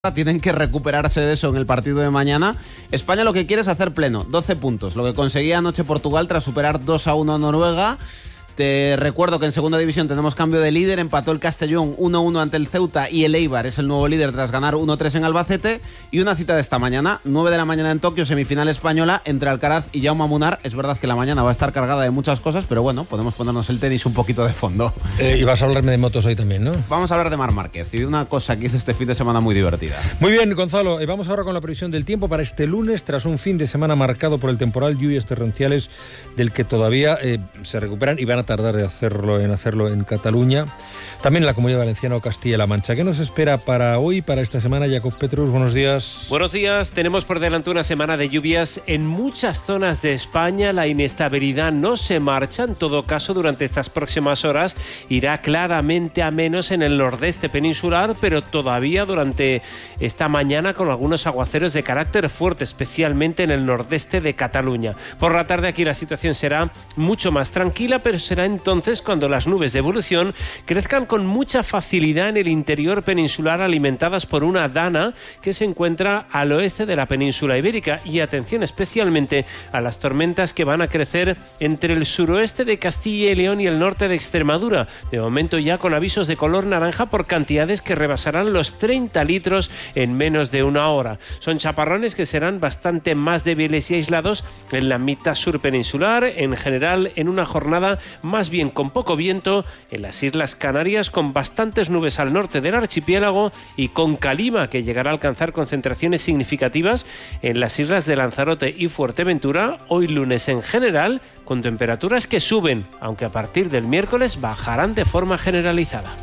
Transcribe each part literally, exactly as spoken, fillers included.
Tienen que recuperarse de eso en el partido de mañana. España lo que quiere es hacer pleno, doce puntos, lo que conseguía anoche Portugal tras superar dos a uno a Noruega. Te recuerdo que en segunda división tenemos cambio de líder, empató el Castellón uno uno ante el Ceuta y el Eibar es el nuevo líder tras ganar uno tres en Albacete. Y una cita de esta mañana, nueve de la mañana en Tokio, semifinal española entre Alcaraz y Jaume Munar. Es verdad que la mañana va a estar cargada de muchas cosas, pero bueno, podemos ponernos el tenis un poquito de fondo. Eh, y vas a hablarme de motos hoy también, ¿no? Vamos a hablar de Marc Márquez y de una cosa que hizo este fin de semana muy divertida. Muy bien, Gonzalo, eh, vamos ahora con la previsión del tiempo para este lunes, tras un fin de semana marcado por el temporal, lluvias torrenciales del que todavía eh, se recuperan y van a tardar de hacerlo en hacerlo en Cataluña, también en la Comunidad Valenciana o Castilla-La Mancha. ¿Qué nos espera para hoy, para esta semana? Jacob Petrus, buenos días. Buenos días. Tenemos por delante una semana de lluvias en muchas zonas de España. La inestabilidad no se marcha. En todo caso, durante estas próximas horas irá claramente a menos en el nordeste peninsular, pero todavía durante esta mañana con algunos aguaceros de carácter fuerte, especialmente en el nordeste de Cataluña. Por la tarde aquí la situación será mucho más tranquila, pero será entonces cuando las nubes de evolución crezcan con mucha facilidad en el interior peninsular, alimentadas por una dana que se encuentra al oeste de la península ibérica. Y atención especialmente a las tormentas que van a crecer entre el suroeste de Castilla y León y el norte de Extremadura, de momento ya con avisos de color naranja por cantidades que rebasarán los treinta litros en menos de una hora. Son chaparrones que serán bastante más débiles y aislados en la mitad sur peninsular, en general en una jornada más bien con poco viento en las Islas Canarias, con bastantes nubes al norte del archipiélago y con calima que llegará a alcanzar concentraciones significativas en las islas de Lanzarote y Fuerteventura, hoy lunes en general, con temperaturas que suben, aunque a partir del miércoles bajarán de forma generalizada.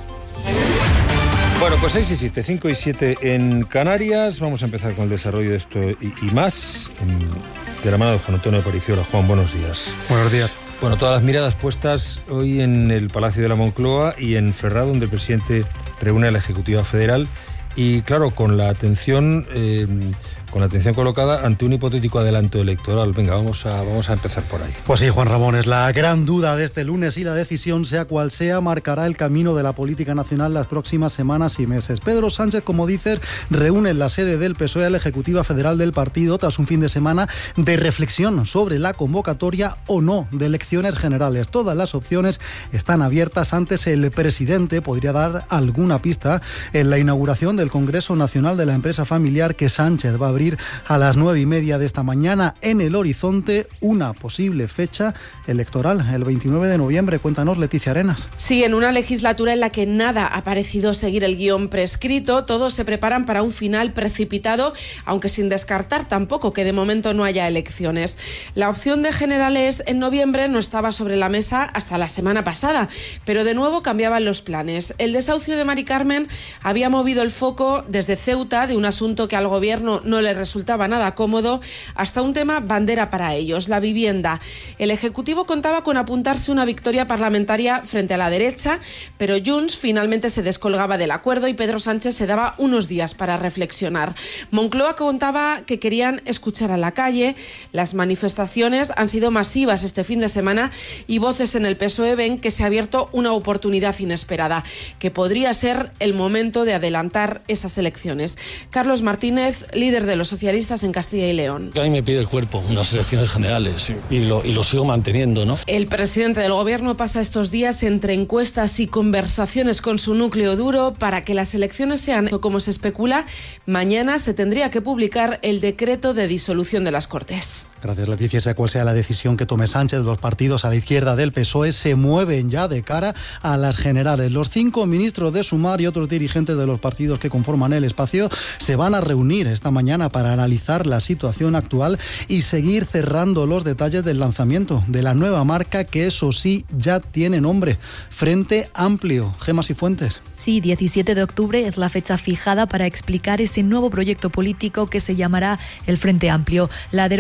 Bueno, pues seis y siete, cinco y siete en Canarias. Vamos a empezar con el desarrollo de esto y, y más, en, de la mano de Juan Antonio Aparicio. Juan, buenos días. Buenos días. Bueno, todas las miradas puestas hoy en el Palacio de la Moncloa y en Ferraz, donde el presidente reúne a la Ejecutiva Federal. Y claro, con la atención... Eh, con la atención colocada ante un hipotético adelanto electoral. Venga, vamos a, vamos a empezar por ahí. Pues sí, Juan Ramón, es la gran duda de este lunes y la decisión, sea cual sea, marcará el camino de la política nacional las próximas semanas y meses. Pedro Sánchez, como dices, reúne en la sede del P S O E a la Ejecutiva Federal del partido tras un fin de semana de reflexión sobre la convocatoria o no de elecciones generales. Todas las opciones están abiertas. Antes el presidente podría dar alguna pista en la inauguración del Congreso Nacional de la Empresa Familiar que Sánchez va a abrir a las nueve y media de esta mañana. En el horizonte una posible fecha electoral, el veintinueve de noviembre. Cuéntanos, Leticia Arenas. Sí, en una legislatura en la que nada ha parecido seguir el guión prescrito, todos se preparan para un final precipitado, aunque sin descartar tampoco que de momento no haya elecciones. La opción de generales en noviembre no estaba sobre la mesa hasta la semana pasada, pero de nuevo cambiaban los planes. El desahucio de Mari Carmen había movido el foco desde Ceuta de un asunto que al gobierno no le resultaba nada cómodo hasta un tema bandera para ellos, la vivienda. El Ejecutivo contaba con apuntarse una victoria parlamentaria frente a la derecha, pero Junts finalmente se descolgaba del acuerdo y Pedro Sánchez se daba unos días para reflexionar. Moncloa contaba que querían escuchar a la calle. Las manifestaciones han sido masivas este fin de semana y voces en el P S O E ven que se ha abierto una oportunidad inesperada, que podría ser el momento de adelantar esas elecciones. Carlos Martínez, líder de los socialistas en Castilla y León. A mí me pide el cuerpo unas elecciones generales y lo, y lo sigo manteniendo, ¿no? El presidente del gobierno pasa estos días entre encuestas y conversaciones con su núcleo duro para que las elecciones sean, como se especula, mañana se tendría que publicar el decreto de disolución de las Cortes. Gracias, Leticia. Sea cual sea la decisión que tome Sánchez, los partidos a la izquierda del P S O E se mueven ya de cara a las generales. Los cinco ministros de Sumar y otros dirigentes de los partidos que conforman el espacio se van a reunir esta mañana para analizar la situación actual y seguir cerrando los detalles del lanzamiento de la nueva marca, que eso sí ya tiene nombre: Frente Amplio. Gemma Cifuentes. Sí, diecisiete de octubre es la fecha fijada para explicar ese nuevo proyecto político que se llamará el Frente Amplio. La derogación del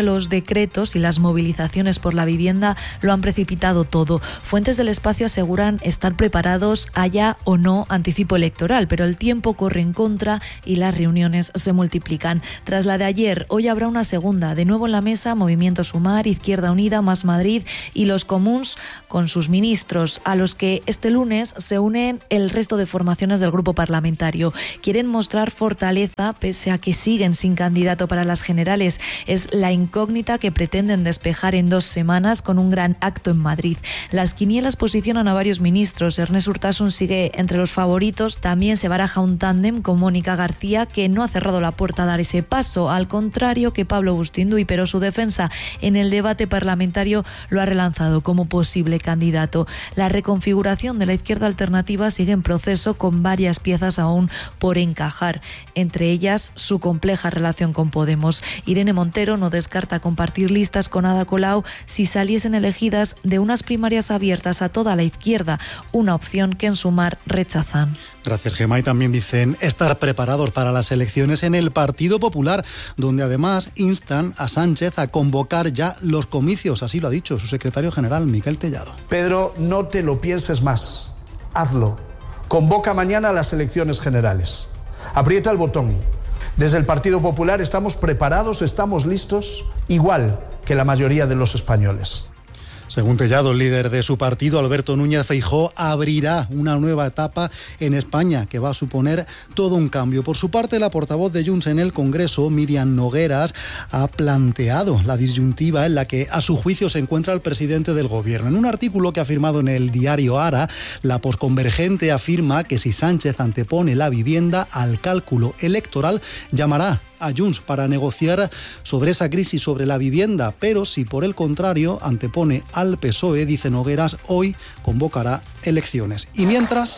los decretos y las movilizaciones por la vivienda lo han precipitado todo. Fuentes del espacio aseguran estar preparados, haya o no anticipo electoral, pero el tiempo corre en contra y las reuniones se multiplican. Tras la de ayer, hoy habrá una segunda. De nuevo en la mesa, Movimiento Sumar, Izquierda Unida, Más Madrid y los Comuns con sus ministros, a los que este lunes se unen el resto de formaciones del grupo parlamentario. Quieren mostrar fortaleza pese a que siguen sin candidato para las generales. Es la incógnita que pretenden despejar en dos semanas con un gran acto en Madrid. Las quinielas posicionan a varios ministros. Ernest Urtasun sigue entre los favoritos. También se baraja un tándem con Mónica García, que no ha cerrado la puerta a dar ese paso, al contrario que Pablo Bustinduy, pero su defensa en el debate parlamentario lo ha relanzado como posible candidato. La reconfiguración de la izquierda alternativa sigue en proceso, con varias piezas aún por encajar, entre ellas su compleja relación con Podemos. Irene Montero no descarta compartir listas con Ada Colau si saliesen elegidas de unas primarias abiertas a toda la izquierda, una opción que en Sumar rechazan. Gracias, Gemma. Y también dicen estar preparados para las elecciones en el Partido Popular, donde además instan a Sánchez a convocar ya los comicios. Así lo ha dicho su secretario general, Miquel Tellado. Pedro, no te lo pienses más. Hazlo. Convoca mañana a las elecciones generales. Aprieta el botón. Desde el Partido Popular estamos preparados, estamos listos, igual que la mayoría de los españoles. Según Tellado, el líder de su partido, Alberto Núñez Feijóo, abrirá una nueva etapa en España que va a suponer todo un cambio. Por su parte, la portavoz de Junts en el Congreso, Míriam Nogueras, ha planteado la disyuntiva en la que a su juicio se encuentra el presidente del Gobierno. En un artículo que ha firmado en el diario Ara, la posconvergente afirma que si Sánchez antepone la vivienda al cálculo electoral, llamará a Junts para negociar sobre esa crisis sobre la vivienda, pero si por el contrario antepone al P S O E, dice Nogueras, hoy convocará elecciones. Y mientras...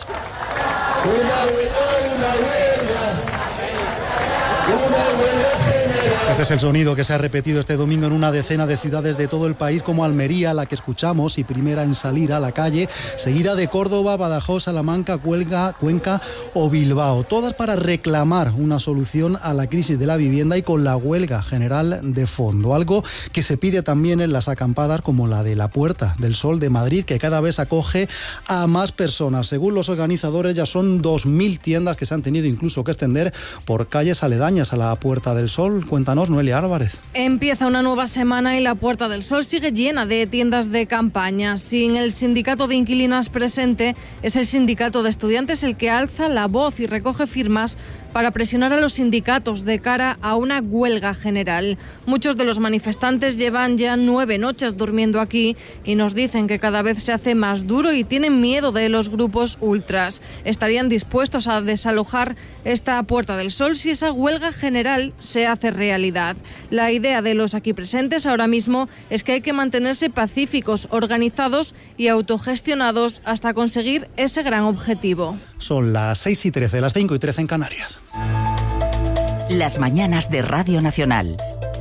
Este es el sonido que se ha repetido este domingo en una decena de ciudades de todo el país, como Almería, la que escuchamos, y primera en salir a la calle, seguida de Córdoba, Badajoz, Salamanca, Cuenca, Cuenca o Bilbao. Todas para reclamar una solución a la crisis de la vivienda y con la huelga general de fondo. Algo que se pide también en las acampadas como la de la Puerta del Sol de Madrid, que cada vez acoge a más personas. Según los organizadores, ya son dos mil tiendas que se han tenido incluso que extender por calles aledañas a la Puerta del Sol. Cuéntanos, Noelia Álvarez. Empieza una nueva semana y la Puerta del Sol sigue llena de tiendas de campaña. Sin el sindicato de inquilinas presente, es el sindicato de estudiantes el que alza la voz y recoge firmas para presionar a los sindicatos de cara a una huelga general. Muchos de los manifestantes llevan ya nueve noches durmiendo aquí y nos dicen que cada vez se hace más duro y tienen miedo de los grupos ultras. Estarían dispuestos a desalojar esta Puerta del Sol si esa huelga general se hace realidad. La idea de los aquí presentes ahora mismo es que hay que mantenerse pacíficos, organizados y autogestionados hasta conseguir ese gran objetivo. Son las seis y trece, las cinco y trece en Canarias. Las mañanas de Radio Nacional.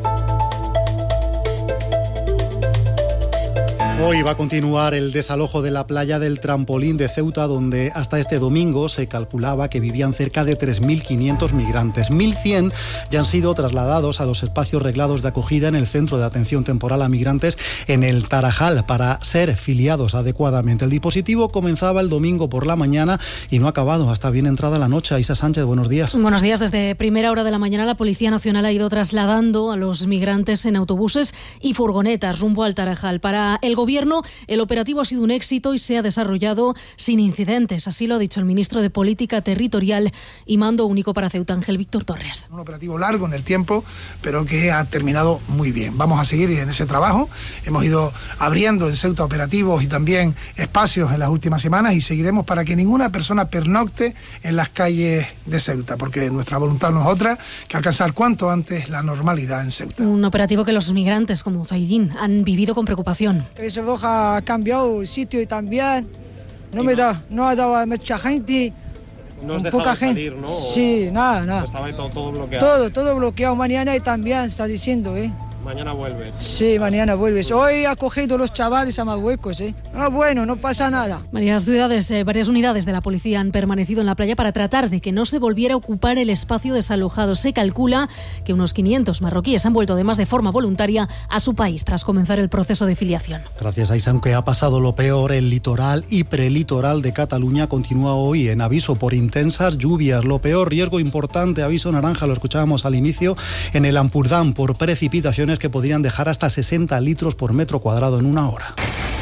Hoy va a continuar el desalojo de la playa del Trampolín de Ceuta, donde hasta este domingo se calculaba que vivían cerca de tres mil quinientos migrantes. mil cien ya han sido trasladados a los espacios reglados de acogida en el Centro de Atención Temporal a Migrantes en el Tarajal para ser filiados adecuadamente. El dispositivo comenzaba el domingo por la mañana y no ha acabado hasta bien entrada la noche. Isa Sánchez, buenos días. Buenos días. Desde primera hora de la mañana la Policía Nacional ha ido trasladando a los migrantes en autobuses y furgonetas rumbo al Tarajal. Para el gobierno, el operativo ha sido un éxito y se ha desarrollado sin incidentes. Así lo ha dicho el ministro de Política Territorial y Mando Único para Ceuta, Ángel Víctor Torres. Un operativo largo en el tiempo, pero que ha terminado muy bien. Vamos a seguir en ese trabajo. Hemos ido abriendo en Ceuta operativos y también espacios en las últimas semanas y seguiremos para que ninguna persona pernocte en las calles de Ceuta, porque nuestra voluntad no es otra que alcanzar cuanto antes la normalidad en Ceuta. Un operativo que los migrantes como Zaidín han vivido con preocupación. Ese Boja ha cambiado el sitio y también no me da, no ha dado mucha gente. No os dejaba salir, ¿no? Sí, nada, nada. Estaba todo, todo bloqueado. Todo, todo bloqueado mañana y también está diciendo, ¿eh? Mañana vuelves. Sí, mañana vuelves. Hoy ha cogido los chavales a Marruecos, ¿eh? Ah, bueno, no pasa nada. Varias ciudades, eh, varias unidades de la policía han permanecido en la playa para tratar de que no se volviera a ocupar el espacio desalojado. Se calcula que unos quinientos marroquíes han vuelto además de forma voluntaria a su país tras comenzar el proceso de filiación. Gracias, Aisa. Aunque ha pasado lo peor, el litoral y prelitoral de Cataluña continúa hoy en aviso por intensas lluvias. Lo peor, riesgo importante, aviso naranja, lo escuchábamos al inicio, en el Ampurdán por precipitaciones que podrían dejar hasta sesenta litros por metro cuadrado en una hora.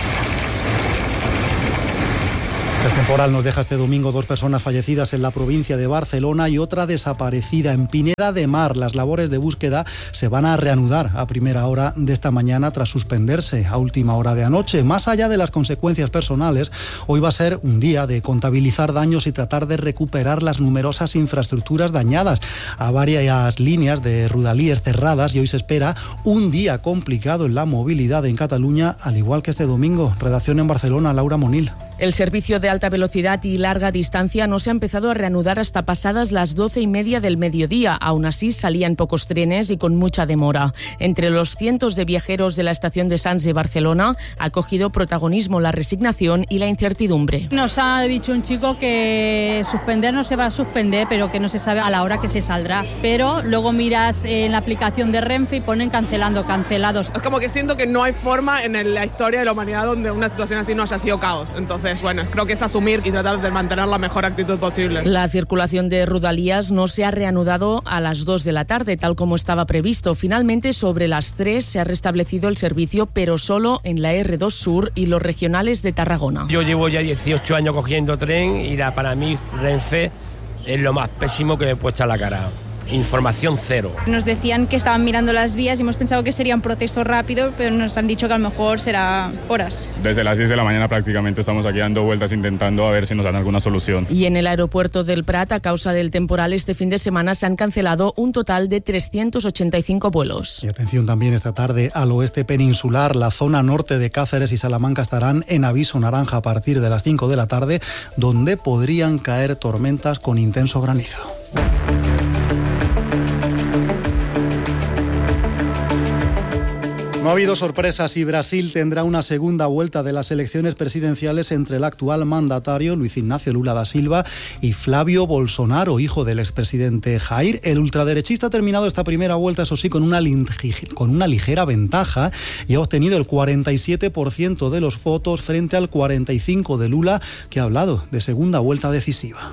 El temporal nos deja este domingo dos personas fallecidas en la provincia de Barcelona y otra desaparecida en Pineda de Mar. Las labores de búsqueda se van a reanudar a primera hora de esta mañana tras suspenderse a última hora de anoche. Más allá de las consecuencias personales, hoy va a ser un día de contabilizar daños y tratar de recuperar las numerosas infraestructuras dañadas. A varias líneas de Rodalies cerradas y hoy se espera un día complicado en la movilidad en Cataluña, al igual que este domingo. Redacción en Barcelona, Laura Monil. El servicio de alta velocidad y larga distancia no se ha empezado a reanudar hasta pasadas las doce y media del mediodía. Aún así, salían pocos trenes y con mucha demora. Entre los cientos de viajeros de la estación de Sants de Barcelona ha cogido protagonismo la resignación y la incertidumbre. Nos ha dicho un chico que suspender no se va a suspender, pero que no se sabe a la hora que se saldrá. Pero luego miras en la aplicación de Renfe y ponen cancelando, cancelados. Es como que siento que no hay forma en la historia de la humanidad donde una situación así no haya sido caos. Entonces, bueno, creo que es asumir y tratar de mantener la mejor actitud posible. La circulación de Rodalies no se ha reanudado a las dos de la tarde, tal como estaba previsto. Finalmente, sobre las tres se ha restablecido el servicio, pero solo en la erre dos Sur y los regionales de Tarragona. Yo llevo ya dieciocho años cogiendo tren y la, para mí Renfe es lo más pésimo que me he puesto a la cara. Información cero. Nos decían que estaban mirando las vías y hemos pensado que sería un proceso rápido, pero nos han dicho que a lo mejor será horas. Desde las diez de la mañana prácticamente estamos aquí dando vueltas intentando a ver si nos dan alguna solución. Y en el aeropuerto del Prat, a causa del temporal, este fin de semana se han cancelado un total de trescientos ochenta y cinco vuelos. Y atención también esta tarde al oeste peninsular. La zona norte de Cáceres y Salamanca estarán en aviso naranja a partir de las cinco de la tarde, donde podrían caer tormentas con intenso granizo. No ha habido sorpresas y Brasil tendrá una segunda vuelta de las elecciones presidenciales entre el actual mandatario Luis Ignacio Lula da Silva y Flavio Bolsonaro, hijo del expresidente Jair. El ultraderechista ha terminado esta primera vuelta, eso sí, con una, con una ligera ventaja y ha obtenido el cuarenta y siete por ciento de los votos frente al cuarenta y cinco por ciento de Lula, que ha hablado de segunda vuelta decisiva.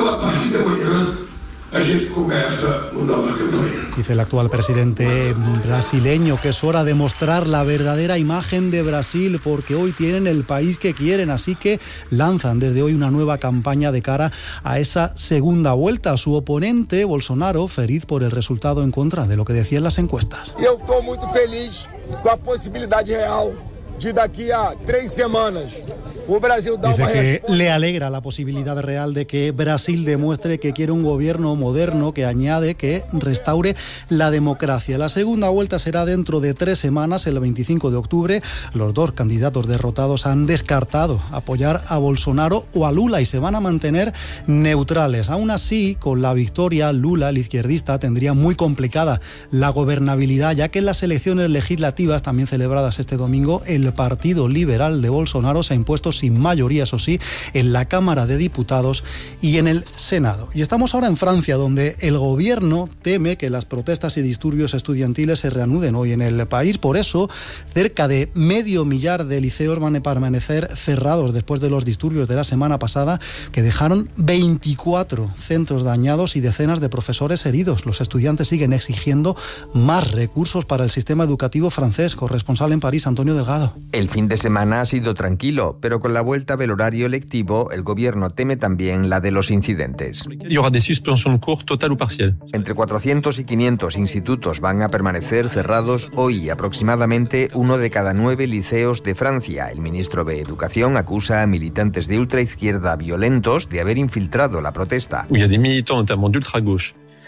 Dice el actual presidente brasileño que es hora de mostrar la verdadera imagen de Brasil porque hoy tienen el país que quieren, así que lanzan desde hoy una nueva campaña de cara a esa segunda vuelta. Su oponente, Bolsonaro, feliz por el resultado en contra de lo que decían las encuestas. Yo estoy muy feliz con la posibilidad real de daqui a tres semanas. Dice que le alegra la posibilidad real de que Brasil demuestre que quiere un gobierno moderno, que añade que restaure la democracia. La segunda vuelta será dentro de tres semanas, el veinticinco de octubre. Los dos candidatos derrotados han descartado apoyar a Bolsonaro o a Lula y se van a mantener neutrales. Aún así, con la victoria, Lula, el izquierdista, tendría muy complicada la gobernabilidad, ya que en las elecciones legislativas, también celebradas este domingo, el Partido Liberal de Bolsonaro se ha impuesto sin mayoría, eso sí, en la Cámara de Diputados y en el Senado. Y estamos ahora en Francia, donde el gobierno teme que las protestas y disturbios estudiantiles se reanuden hoy en el país. Por eso, cerca de medio millar de liceos van a permanecer cerrados después de los disturbios de la semana pasada, que dejaron veinticuatro centros dañados y decenas de profesores heridos. Los estudiantes siguen exigiendo más recursos para el sistema educativo francés. Corresponsal en París, Antonio Delgado. El fin de semana ha sido tranquilo, pero con la vuelta del horario lectivo, el gobierno teme también la de los incidentes. Y habrá des suspensions de cours total o parcial. Entre cuatrocientos y quinientos institutos van a permanecer cerrados hoy, aproximadamente uno de cada nueve liceos de Francia. El ministro de Educación acusa a militantes de ultraizquierda violentos de haber infiltrado la protesta. Il y a des militants notamment d'ultra-gauche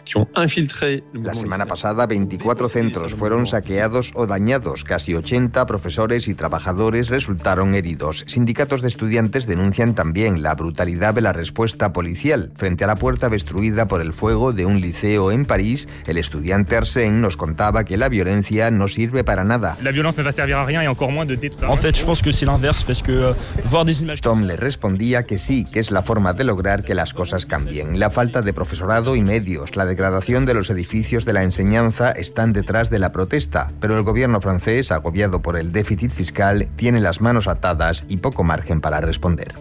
La semana pasada, veinticuatro centros fueron saqueados o dañados. Casi ochenta profesores y trabajadores resultaron heridos. Sindicatos de estudiantes denuncian también la brutalidad de la respuesta policial. Frente a la puerta destruida por el fuego de un liceo en París, el estudiante Arsène nos contaba que la violencia no sirve para nada. La violencia no va a servir a rien y encore moins de détruire. En fait, je pense que c'est l'inverse parce que voir des images. Tom le respondía que sí, que es la forma de lograr que las cosas cambien. La falta de profesorado y medios, la degradación de los edificios de la enseñanza están detrás de la protesta, pero el gobierno francés, agobiado por el déficit fiscal, tiene las manos atadas y poco margen para responder.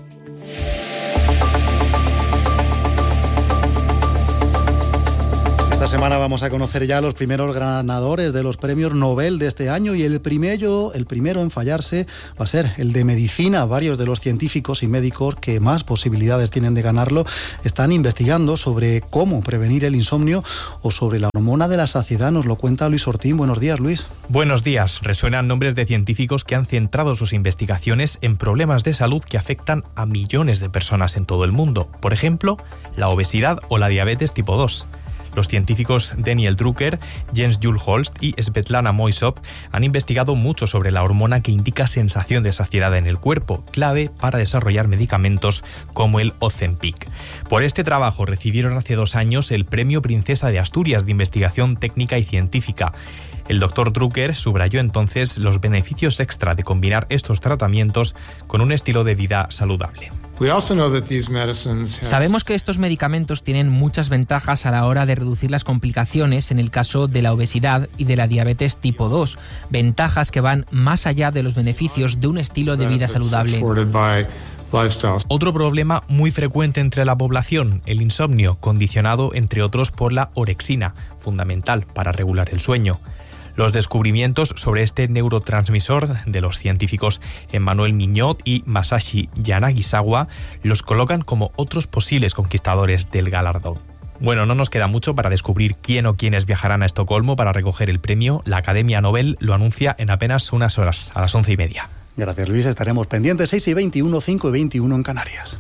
Esta semana vamos a conocer ya los primeros ganadores de los premios Nobel de este año y el primero, el primero en fallarse va a ser el de medicina. Varios de los científicos y médicos que más posibilidades tienen de ganarlo están investigando sobre cómo prevenir el insomnio o sobre la hormona de la saciedad. Nos lo cuenta Luis Ortín. Buenos días, Luis. Buenos días. Resuenan nombres de científicos que han centrado sus investigaciones en problemas de salud que afectan a millones de personas en todo el mundo. Por ejemplo, la obesidad o la diabetes tipo dos. Los científicos Daniel Drucker, Jens Jules Holst y Svetlana Moisov han investigado mucho sobre la hormona que indica sensación de saciedad en el cuerpo, clave para desarrollar medicamentos como el Ozempic. Por este trabajo recibieron hace dos años el Premio Princesa de Asturias de Investigación Técnica y Científica. El doctor Drucker subrayó entonces los beneficios extra de combinar estos tratamientos con un estilo de vida saludable. Sabemos que estos medicamentos tienen muchas ventajas a la hora de reducir las complicaciones en el caso de la obesidad y de la diabetes tipo dos, ventajas que van más allá de los beneficios de un estilo de vida saludable. Otro problema muy frecuente entre la población, el insomnio, condicionado entre otros por la orexina, fundamental para regular el sueño. Los descubrimientos sobre este neurotransmisor de los científicos Emmanuel Mignot y Masashi Yanagisawa los colocan como otros posibles conquistadores del galardón. Bueno, no nos queda mucho para descubrir quién o quiénes viajarán a Estocolmo para recoger el premio. La Academia Nobel lo anuncia en apenas unas horas, a las once y media. Gracias, Luis. Estaremos pendientes. seis y veintiuno, cinco y veintiuno en Canarias.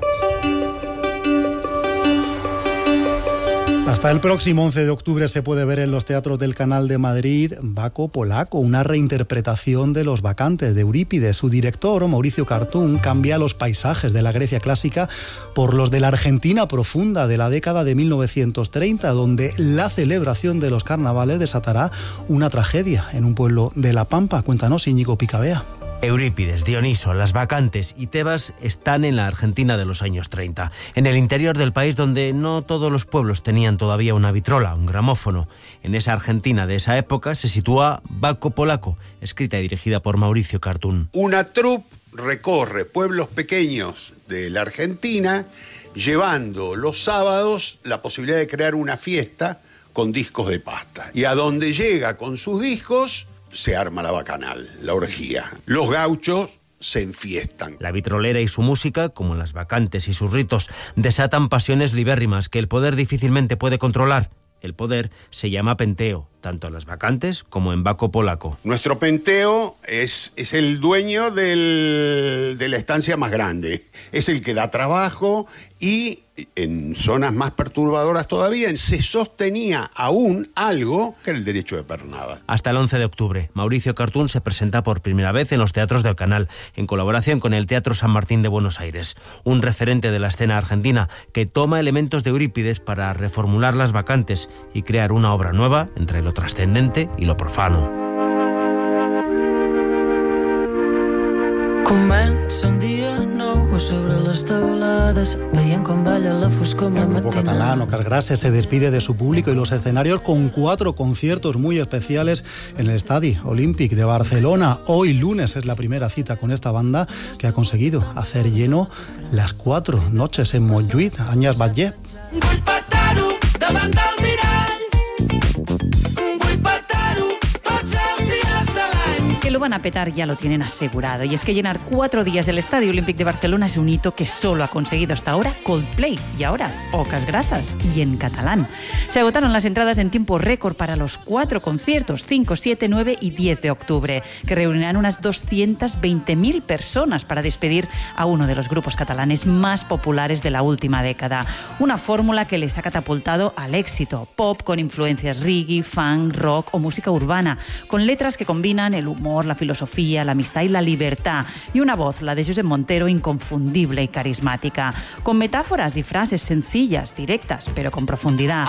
Hasta el próximo once de octubre se puede ver en los teatros del Canal de Madrid Baco Polaco, una reinterpretación de Los Bacantes de Eurípides. Su director, Mauricio Cartún, cambia los paisajes de la Grecia clásica por los de la Argentina profunda de la década de mil novecientos treinta, donde la celebración de los carnavales desatará una tragedia en un pueblo de La Pampa. Cuéntanos, Íñigo Picabea. Eurípides, Dioniso, Las Bacantes y Tebas están en la Argentina de los años treinta, en el interior del país donde no todos los pueblos tenían todavía una vitrola, un gramófono. En esa Argentina de esa época se sitúa Baco Polaco, escrita y dirigida por Mauricio Cartún. Una troupe recorre pueblos pequeños de la Argentina, llevando los sábados la posibilidad de crear una fiesta con discos de pasta. Y a donde llega con sus discos se arma la bacanal, la orgía. Los gauchos se enfiestan. La vitrolera y su música, como Las Bacantes y sus ritos, desatan pasiones libérrimas que el poder difícilmente puede controlar. El poder se llama penteo, tanto en Las Bacantes como en Baco Polaco. Nuestro penteo es, es el dueño del, de la estancia más grande. Es el que da trabajo y en zonas más perturbadoras todavía se sostenía aún algo que era el derecho de pernada. Hasta el once de octubre, Mauricio Cartún se presenta por primera vez en los teatros del Canal, en colaboración con el Teatro San Martín de Buenos Aires, un referente de la escena argentina que toma elementos de Eurípides para reformular Las Bacantes y crear una obra nueva entre lo trascendente y lo profano. Comença un dia nou sobre les teulades, veient com balla la foscor amb la matinada. El grupo catalán Cargrase se despide de su público y los escenarios con cuatro conciertos muy especiales en el Estadi Olímpic de Barcelona. Hoy lunes es la primera cita con esta banda que ha conseguido hacer lleno las cuatro noches en Montjuïc, Añas Batlle. Vull petar-ho davant del mirall, vull petar-ho tots els dies de l'any. Que lo van a petar ya lo tienen asegurado. Y es que llenar cuatro días el Estadio Olímpic de Barcelona es un hito que solo ha conseguido hasta ahora Coldplay. Y ahora, Ocas Grasas, y en catalán. Se agotaron las entradas en tiempo récord para los cuatro conciertos, cinco, siete, nueve y diez de octubre, que reunirán unas doscientas veinte mil personas para despedir a uno de los grupos catalanes más populares de la última década. Una fórmula que les ha catapultado al éxito. Pop con influencias reggae, funk, rock o música urbana, con letras que combinan el humor, la filosofía, la amistad y la libertad. Y una voz, la de Josep Montero, inconfundible y carismática, con metáforas y frases sencillas, directas, pero con profundidad.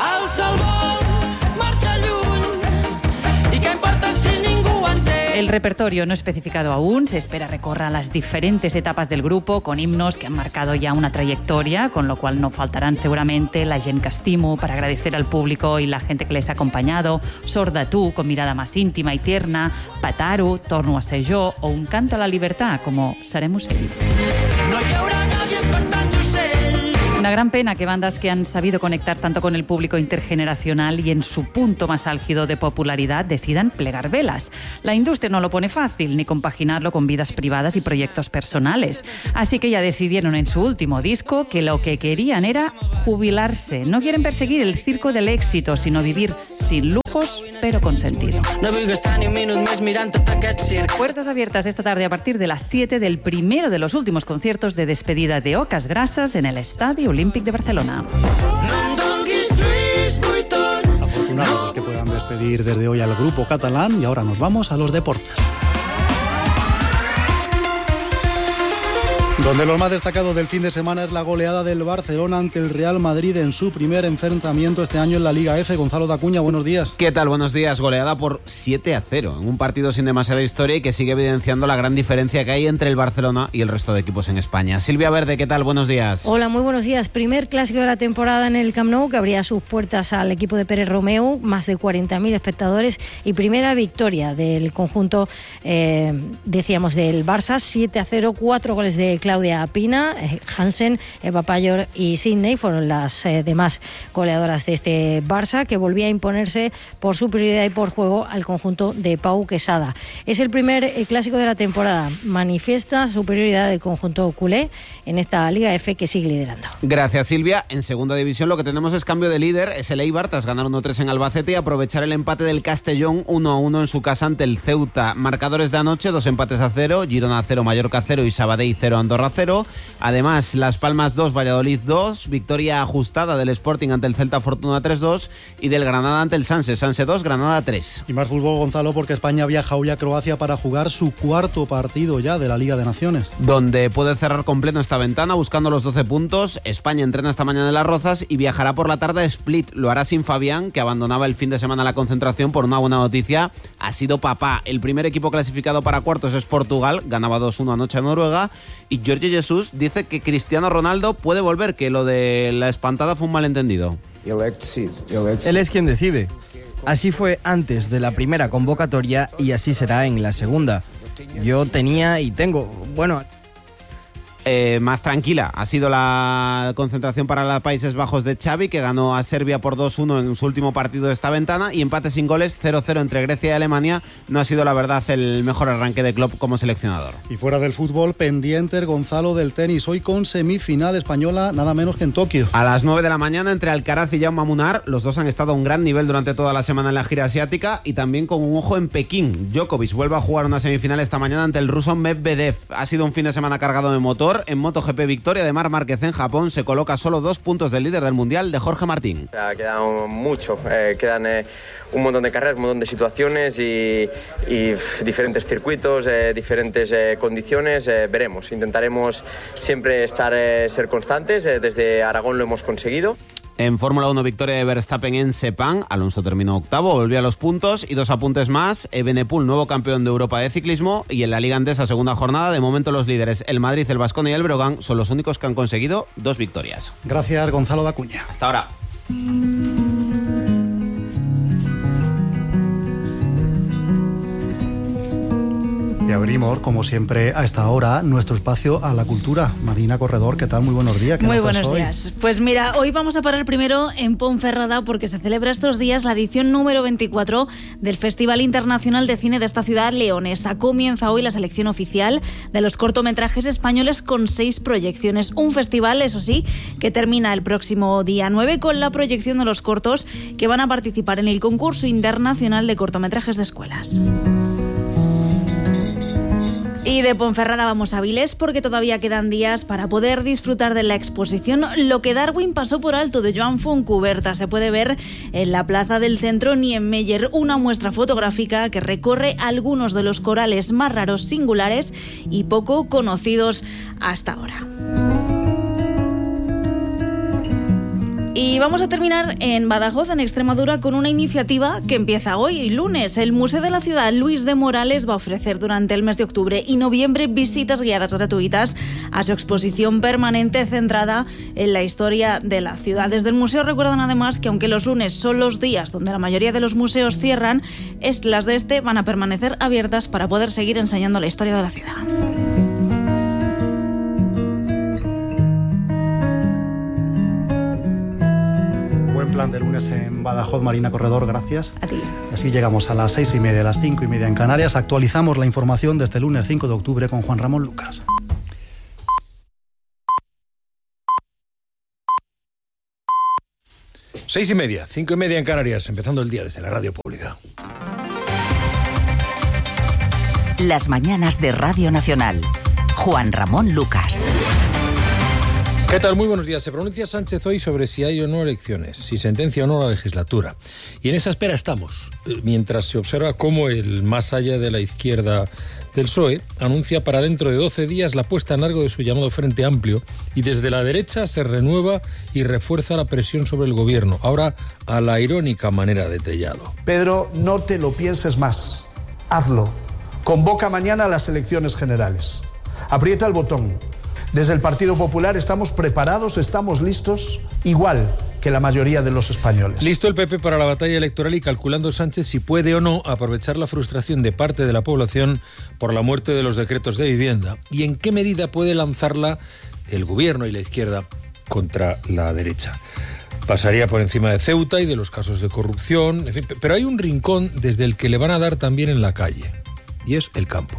El repertorio no especificado aún, se espera recorra las diferentes etapas del grupo con himnos que han marcado ya una trayectoria, con lo cual no faltarán seguramente La gent que estimo para agradecer al público y la gente que les ha acompañado, Sorda tú con mirada más íntima y tierna, Pataru, Torno a ser jo o Un canto a la libertad como Serem ocells. No hi haurà nadie espantant ocells. Una gran pena que bandas que han sabido conectar tanto con el público intergeneracional y en su punto más álgido de popularidad decidan plegar velas. La industria no lo pone fácil, ni compaginarlo con vidas privadas y proyectos personales. Así que ya decidieron en su último disco que lo que querían era jubilarse. No quieren perseguir el circo del éxito, sino vivir sin lujos, pero con sentido. Puertas abiertas esta tarde a partir de las siete del primero de los últimos conciertos de despedida de Ocas Grasas en el Estadio Olímpic de Barcelona. Afortunados que puedan despedir desde hoy al grupo catalán y ahora nos vamos a los deportes. Donde lo más destacado del fin de semana es la goleada del Barcelona ante el Real Madrid en su primer enfrentamiento este año en la Liga F. Gonzalo Dacuña, buenos días. ¿Qué tal? Buenos días. Goleada por siete a cero en un partido sin demasiada historia y que sigue evidenciando la gran diferencia que hay entre el Barcelona y el resto de equipos en España. Silvia Verde, ¿qué tal? Buenos días. Hola, muy buenos días. Primer clásico de la temporada en el Camp Nou que abría sus puertas al equipo de Pérez Romeu, más de cuarenta mil espectadores y primera victoria del conjunto, eh, decíamos, del Barça, siete a cero, cuatro goles de Claudia Pina, Hansen, Eva Payor y Sidney fueron las eh, demás goleadoras de este Barça, que volvía a imponerse por superioridad y por juego al conjunto de Pau Quesada. Es el primer eh, clásico de la temporada. Manifiesta superioridad del conjunto culé en esta Liga F que sigue liderando. Gracias, Silvia. En segunda división lo que tenemos es cambio de líder. Es el Eibar tras ganar uno tres en Albacete y aprovechar el empate del Castellón uno a uno en su casa ante el Ceuta. Marcadores de anoche, dos empates a cero, Girona cero, Mallorca cero y Sabadell cero, Andorra cero. Además, Las Palmas dos, Valladolid dos, victoria ajustada del Sporting ante el Celta Fortuna tres dos y del Granada ante el Sanse, Sanse dos, Granada tres. Y más fútbol, Gonzalo, porque España viaja hoy a Croacia para jugar su cuarto partido ya de la Liga de Naciones. Donde puede cerrar completo esta ventana buscando los doce puntos. España entrena esta mañana en Las Rozas y viajará por la tarde a Split. Lo hará sin Fabián, que abandonaba el fin de semana la concentración por una buena noticia. Ha sido papá. El primer equipo clasificado para cuartos es Portugal, ganaba dos uno anoche a Noruega, y Jorge Jesús dice que Cristiano Ronaldo puede volver, que lo de la espantada fue un malentendido. Él es quien decide. Así fue antes de la primera convocatoria y así será en la segunda. Yo tenía y tengo, bueno... Eh, más tranquila ha sido la concentración para los Países Bajos de Xavi, que ganó a Serbia por dos uno en su último partido de esta ventana, y empate sin goles cero cero entre Grecia y Alemania. No ha sido la verdad el mejor arranque de Klopp como seleccionador. Y fuera del fútbol, pendiente el Gonzalo del tenis, hoy con semifinal española nada menos que en Tokio. A las nueve de la mañana entre Alcaraz y Jaume Munar. Los dos han estado a un gran nivel durante toda la semana en la gira asiática y también con un ojo en Pekín. Djokovic vuelve a jugar una semifinal esta mañana ante el ruso Medvedev. Ha sido un fin de semana cargado de motor. En MotoGP, victoria de Marc Márquez en Japón, se coloca solo dos puntos del líder del mundial, de Jorge Martín. Queda mucho, eh, quedan eh, un montón de carreras, un montón de situaciones y, y diferentes circuitos, eh, diferentes eh, condiciones. Eh, veremos, intentaremos siempre estar, eh, ser constantes. Eh, desde Aragón lo hemos conseguido. En Fórmula uno, victoria de Verstappen en Sepang. Alonso terminó octavo, volvió a los puntos. Y dos apuntes más: Evenepoel, nuevo campeón de Europa de ciclismo. Y en la Liga Endesa, segunda jornada, de momento los líderes, el Madrid, el Baskonia y el Breogán, son los únicos que han conseguido dos victorias. Gracias, Gonzalo Dacuña. Hasta ahora. Y abrimos, como siempre, a esta hora, nuestro espacio a la cultura. Marina Corredor, ¿qué tal? Muy buenos días. Muy buenos hoy? días. Pues mira, hoy vamos a parar primero en Ponferrada porque se celebra estos días la edición número veinticuatro del Festival Internacional de Cine de esta ciudad leonesa. Comienza hoy la selección oficial de los cortometrajes españoles con seis proyecciones. Un festival, eso sí, que termina el próximo día nueve con la proyección de los cortos que van a participar en el concurso internacional de cortometrajes de escuelas. Y de Ponferrada vamos a Avilés porque todavía quedan días para poder disfrutar de la exposición Lo que Darwin pasó por alto de Joan Fontcuberta. Se puede ver en la plaza del centro Niemeyer, una muestra fotográfica que recorre algunos de los corales más raros, singulares y poco conocidos hasta ahora. Y vamos a terminar en Badajoz, en Extremadura, con una iniciativa que empieza hoy, lunes. El Museo de la Ciudad Luis de Morales va a ofrecer durante el mes de octubre y noviembre visitas guiadas gratuitas a su exposición permanente centrada en la historia de la ciudad. Desde el museo recuerdan además que aunque los lunes son los días donde la mayoría de los museos cierran, es, las de este van a permanecer abiertas para poder seguir enseñando la historia de la ciudad. Plan de lunes en Badajoz. Marina Corredor, gracias. A ti. Así llegamos a las seis y media, a las cinco y media en Canarias. Actualizamos la información de este lunes cinco de octubre con Juan Ramón Lucas. Seis y media, cinco y media en Canarias, empezando el día desde la radio pública. Las mañanas de Radio Nacional. Juan Ramón Lucas. ¿Qué tal? Muy buenos días. Se pronuncia Sánchez hoy sobre si hay o no elecciones, si sentencia o no la legislatura. Y en esa espera estamos, mientras se observa cómo el más allá de la izquierda del P S O E anuncia para dentro de doce días la puesta en largo de su llamado Frente Amplio, y desde la derecha se renueva y refuerza la presión sobre el gobierno, ahora a la irónica manera de Tellado. Pedro, no te lo pienses más. Hazlo. Convoca mañana a las elecciones generales. Aprieta el botón. Desde el Partido Popular estamos preparados, estamos listos, igual que la mayoría de los españoles. Listo el P P para la batalla electoral y calculando Sánchez si puede o no aprovechar la frustración de parte de la población por la muerte de los decretos de vivienda y en qué medida puede lanzarla el gobierno y la izquierda contra la derecha. Pasaría por encima de Ceuta y de los casos de corrupción, en fin, pero hay un rincón desde el que le van a dar también en la calle, y es el campo.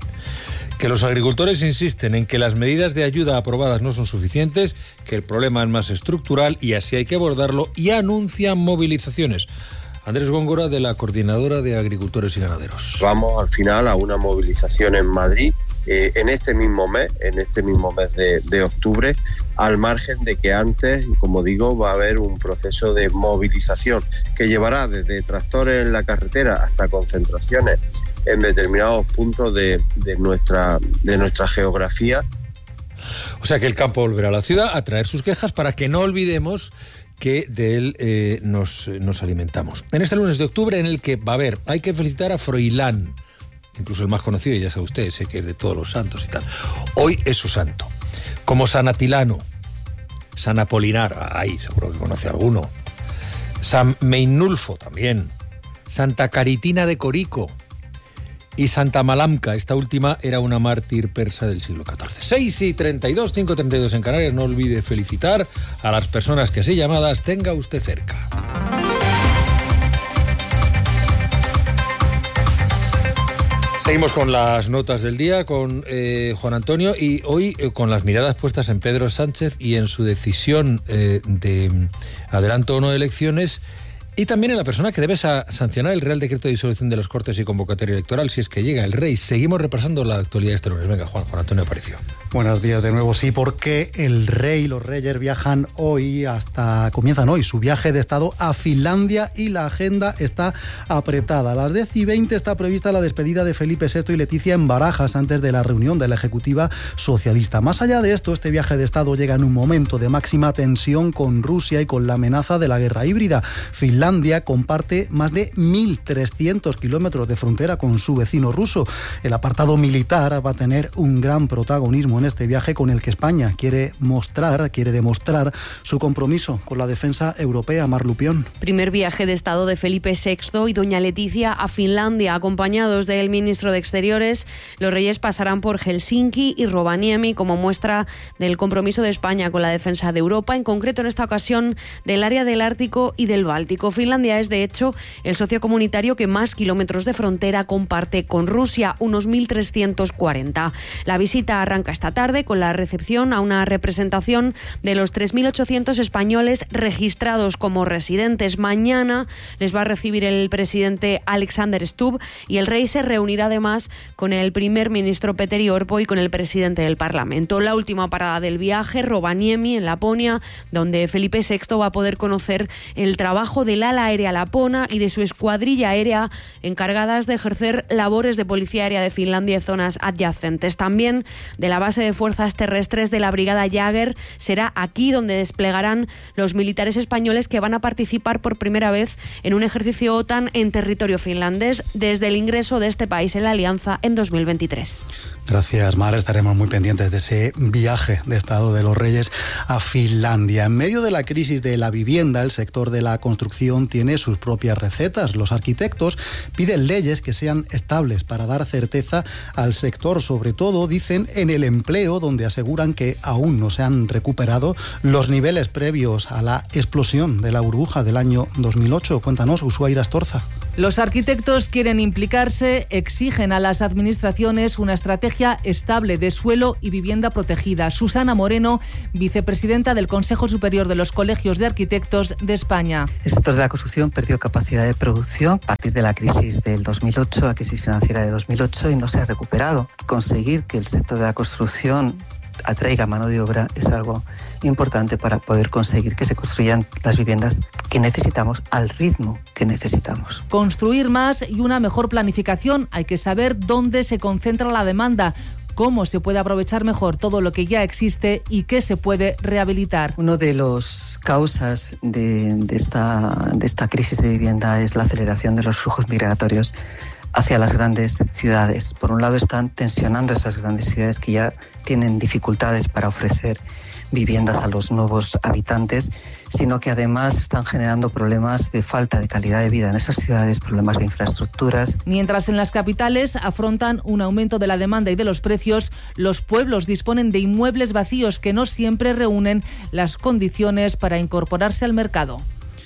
Que los agricultores insisten en que las medidas de ayuda aprobadas no son suficientes, que el problema es más estructural y así hay que abordarlo, y anuncian movilizaciones. Andrés Góngora, de la Coordinadora de Agricultores y Ganaderos. Vamos al final a una movilización en Madrid eh, en este mismo mes, en este mismo mes de, de octubre, al margen de que antes, como digo, va a haber un proceso de movilización que llevará desde tractores en la carretera hasta concentraciones en determinados puntos de, de, nuestra, de nuestra geografía. O sea que el campo volverá a la ciudad a traer sus quejas para que no olvidemos que de él eh, nos, nos alimentamos. En este lunes de octubre en el que va a haber, hay que felicitar a Froilán, incluso el más conocido, ya sabe usted, sé que es de todos los santos y tal. Hoy es su santo. Como San Atilano, San Apolinar, ay, seguro que conoce alguno. San Meinulfo también. Santa Caritina de Corico. Y Santa Malamca, esta última era una mártir persa del siglo catorce. seis y treinta y dos, cinco y treinta y dos en Canarias. No olvide felicitar a las personas que así llamadas tenga usted cerca. Seguimos con las notas del día con eh, Juan Antonio y hoy eh, con las miradas puestas en Pedro Sánchez y en su decisión eh, de adelanto o no de elecciones. Y también en la persona que debe sa- sancionar el Real Decreto de Disolución de las Cortes y convocatoria electoral si es que llega el rey. Seguimos repasando la actualidad de este lunes. Venga, Juan, Juan Antonio Aparicio. Buenos días de nuevo. Sí, porque el rey y los reyes viajan hoy, hasta comienzan hoy su viaje de Estado a Finlandia y la agenda está apretada. A las diez y veinte está prevista la despedida de Felipe sexto y Leticia en Barajas antes de la reunión de la Ejecutiva Socialista. Más allá de esto, este viaje de Estado llega en un momento de máxima tensión con Rusia y con la amenaza de la guerra híbrida. Finlandia Finlandia comparte más de mil trescientos kilómetros de frontera con su vecino ruso. El apartado militar va a tener un gran protagonismo en este viaje con el que España quiere mostrar, quiere demostrar su compromiso con la defensa europea. Mar Lupión. Primer viaje de Estado de Felipe sexto y doña Leticia a Finlandia, acompañados del ministro de Exteriores. Los reyes pasarán por Helsinki y Rovaniemi como muestra del compromiso de España con la defensa de Europa, en concreto en esta ocasión del área del Ártico y del Báltico. Finlandia es, de hecho, el socio comunitario que más kilómetros de frontera comparte con Rusia, unos mil trescientos cuarenta. La visita arranca esta tarde con la recepción a una representación de los tres mil ochocientos españoles registrados como residentes. Mañana les va a recibir el presidente Alexander Stubb y el rey se reunirá además con el primer ministro Petteri Orpo y con el presidente del Parlamento. La última parada del viaje, Rovaniemi, en Laponia, donde Felipe sexto va a poder conocer el trabajo del ala aérea Lapona y de su escuadrilla aérea encargadas de ejercer labores de policía aérea de Finlandia y zonas adyacentes. También de la base de fuerzas terrestres de la Brigada Jäger. Será aquí donde desplegarán los militares españoles que van a participar por primera vez en un ejercicio OTAN en territorio finlandés desde el ingreso de este país en la alianza en dos mil veintitrés. Gracias, Mar. Estaremos muy pendientes de ese viaje de Estado de los Reyes a Finlandia. En medio de la crisis de la vivienda, el sector de la construcción tiene sus propias recetas. Los arquitectos piden leyes que sean estables para dar certeza al sector, sobre todo, dicen, en el empleo, donde aseguran que aún no se han recuperado los niveles previos a la explosión de la burbuja del año dos mil ocho. Cuéntanos, Ushuaira Astorza. Los arquitectos quieren implicarse, exigen a las administraciones una estrategia estable de suelo y vivienda protegida. Susana Moreno, vicepresidenta del Consejo Superior de los Colegios de Arquitectos de España. El sector de la construcción perdió capacidad de producción a partir de la crisis del dos mil ocho, la crisis financiera de dos mil ocho, y no se ha recuperado. Conseguir que el sector de la construcción atraiga mano de obra es algo importante para poder conseguir que se construyan las viviendas que necesitamos al ritmo que necesitamos. Construir más y una mejor planificación. Hay que saber dónde se concentra la demanda, cómo se puede aprovechar mejor todo lo que ya existe y qué se puede rehabilitar. Una de las causas de, de, esta, de esta crisis de vivienda es la aceleración de los flujos migratorios hacia las grandes ciudades. Por un lado, están tensionando esas grandes ciudades que ya tienen dificultades para ofrecer viviendas a los nuevos habitantes, sino que además están generando problemas de falta de calidad de vida en esas ciudades, problemas de infraestructuras. Mientras en las capitales afrontan un aumento de la demanda y de los precios, los pueblos disponen de inmuebles vacíos que no siempre reúnen las condiciones para incorporarse al mercado.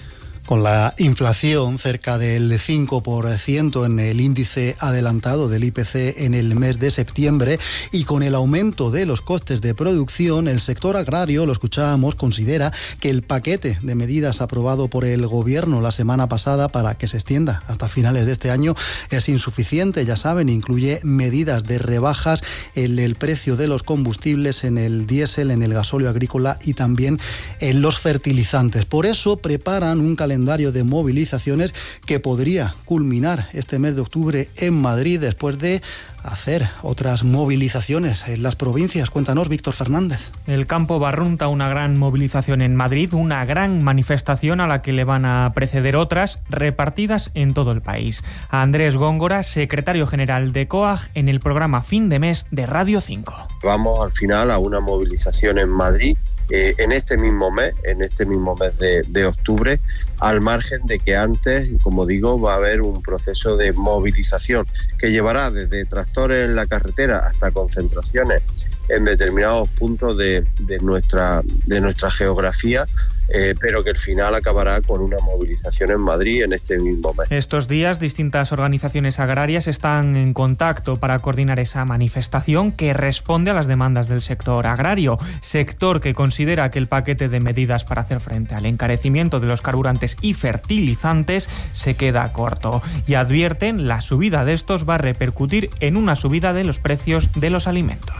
Con la inflación cerca del cinco por ciento en el índice adelantado del I P C en el mes de septiembre y con el aumento de los costes de producción, el sector agrario, lo escuchábamos, considera que el paquete de medidas aprobado por el Gobierno la semana pasada para que se extienda hasta finales de este año es insuficiente. Ya saben, incluye medidas de rebajas en el precio de los combustibles, en el diésel, en el gasóleo agrícola y también en los fertilizantes. Por eso preparan un calendario de movilizaciones que podría culminar este mes de octubre en Madrid después de hacer otras movilizaciones en las provincias. Cuéntanos, Víctor Fernández. El campo barrunta una gran movilización en Madrid, una gran manifestación a la que le van a preceder otras repartidas en todo el país. A Andrés Góngora, secretario general de COAG, en el programa Fin de Mes de Radio cinco. Vamos al final a una movilización en Madrid Eh, en este mismo mes, en este mismo mes de, de octubre, al margen de que antes, como digo, va a haber un proceso de movilización que llevará desde tractores en la carretera hasta concentraciones en determinados puntos de, de, nuestra, de nuestra geografía, eh, pero que al final acabará con una movilización en Madrid en este mismo mes. Estos días, distintas organizaciones agrarias están en contacto para coordinar esa manifestación que responde a las demandas del sector agrario, sector que considera que el paquete de medidas para hacer frente al encarecimiento de los carburantes y fertilizantes se queda corto y advierten la subida de estos va a repercutir en una subida de los precios de los alimentos.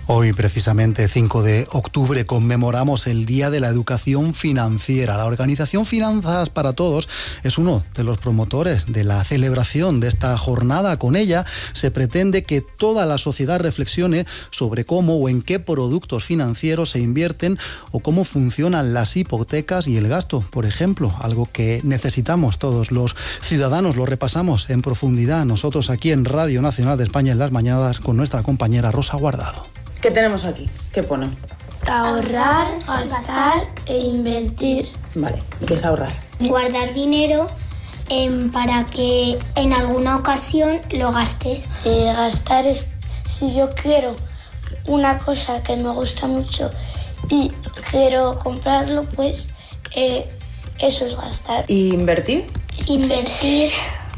Hoy, precisamente cinco de octubre, conmemoramos el Día de la Educación Financiera. La organización Finanzas para Todos es uno de los promotores de la celebración de esta jornada. Con ella se pretende que toda la sociedad reflexione sobre cómo o en qué productos financieros se invierten o cómo funcionan las hipotecas y el gasto, por ejemplo, algo que necesitamos todos los ciudadanos. Lo repasamos en profundidad nosotros aquí en Radio Nacional de España en las mañanas con nuestra compañera Rosa Guardado. ¿Qué tenemos aquí? ¿Qué pone? Ahorrar, gastar e invertir. Vale, ¿qué es ahorrar? Guardar dinero eh, para que en alguna ocasión lo gastes. Eh, gastar es si yo quiero una cosa que me gusta mucho y quiero comprarlo, pues eh, eso es gastar. ¿Y invertir? Invertir...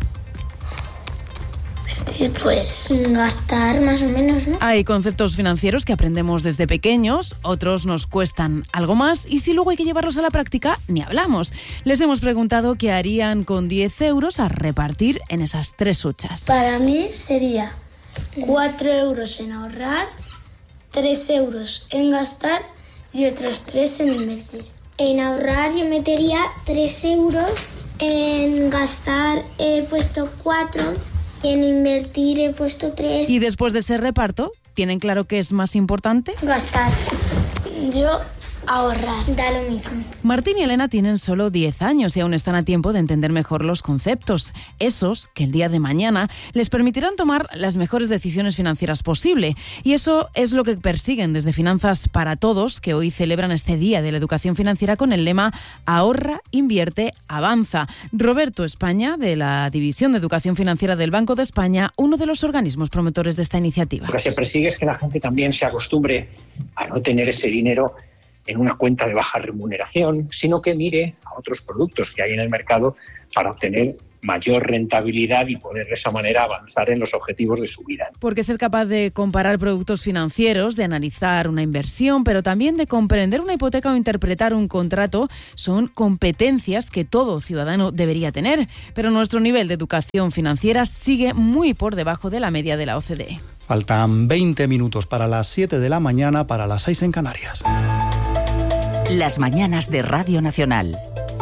Pues gastar más o menos, ¿no? Hay conceptos financieros que aprendemos desde pequeños, otros nos cuestan algo más y si luego hay que llevarlos a la práctica, ni hablamos. Les hemos preguntado qué harían con diez euros a repartir en esas tres huchas. Para mí sería cuatro euros en ahorrar, tres euros en gastar y otros tres en invertir. En ahorrar yo metería tres euros, en gastar he puesto cuatro... Y en invertir he puesto tres. Y después de ese reparto, ¿tienen claro qué es más importante? Gastar. Yo ahorrar. Da lo mismo. Martín y Elena tienen solo diez años y aún están a tiempo de entender mejor los conceptos. Esos que el día de mañana les permitirán tomar las mejores decisiones financieras posible. Y eso es lo que persiguen desde Finanzas para Todos, que hoy celebran este Día de la Educación Financiera con el lema Ahorra, invierte, avanza. Roberto España, de la División de Educación Financiera del Banco de España, uno de los organismos promotores de esta iniciativa. Lo que se persigue es que la gente también se acostumbre a no tener ese dinero en una cuenta de baja remuneración, sino que mire a otros productos que hay en el mercado para obtener mayor rentabilidad y poder de esa manera avanzar en los objetivos de su vida. Porque ser capaz de comparar productos financieros, de analizar una inversión, pero también de comprender una hipoteca o interpretar un contrato, son competencias que todo ciudadano debería tener. Pero nuestro nivel de educación financiera sigue muy por debajo de la media de la O C D E. Faltan veinte minutos para las siete de la mañana, para las seis en Canarias. Las mañanas de Radio Nacional.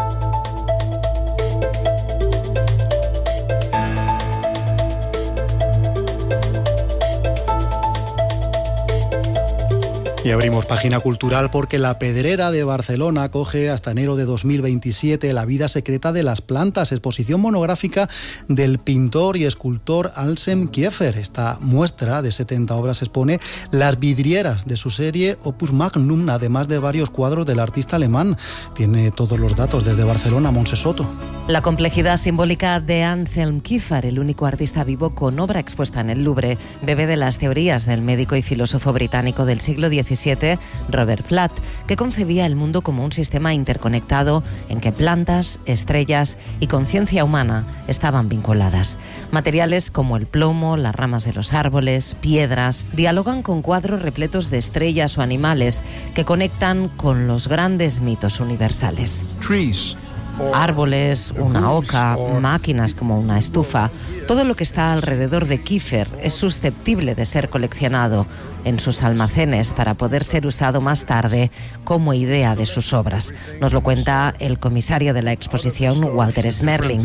Y abrimos página cultural porque la Pedrera de Barcelona acoge hasta enero de dos mil veintisiete La vida secreta de las plantas, exposición monográfica del pintor y escultor Anselm Kiefer. Esta muestra de setenta obras expone las vidrieras de su serie Opus Magnum, además de varios cuadros del artista alemán. Tiene todos los datos desde Barcelona, Montse Soto. La complejidad simbólica de Anselm Kiefer, el único artista vivo con obra expuesta en el Louvre, bebe de las teorías del médico y filósofo británico del siglo diecisiete, Robert Flatt, que concebía el mundo como un sistema interconectado en que plantas, estrellas y conciencia humana estaban vinculadas. Materiales como el plomo, las ramas de los árboles, piedras, dialogan con cuadros repletos de estrellas o animales que conectan con los grandes mitos universales. Trees. Árboles, una oca, máquinas como una estufa, todo lo que está alrededor de Kiefer es susceptible de ser coleccionado en sus almacenes para poder ser usado más tarde como idea de sus obras. Nos lo cuenta el comisario de la exposición, Walter Smerling.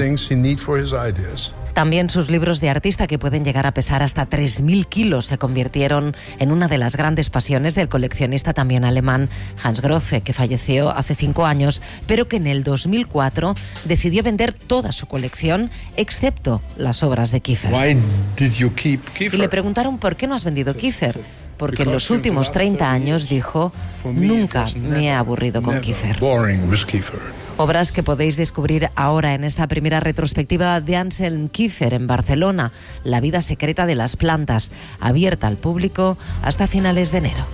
También sus libros de artista, que pueden llegar a pesar hasta tres mil kilos, se convirtieron en una de las grandes pasiones del coleccionista también alemán Hans Grothe, que falleció hace cinco años, pero que en el dos mil cuatro decidió vender toda su colección, excepto las obras de Kiefer. Why did you keep Kiefer? Y le preguntaron ¿por qué no has vendido Kiefer? Porque en los últimos treinta años, dijo, nunca me he aburrido con Kiefer. Obras que podéis descubrir ahora en esta primera retrospectiva de Anselm Kiefer en Barcelona, La vida secreta de las plantas, abierta al público hasta finales de enero.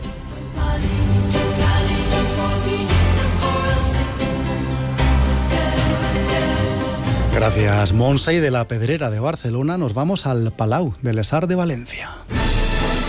Gracias, Montse. Y de la Pedrera de Barcelona nos vamos al Palau de les Arts de Valencia.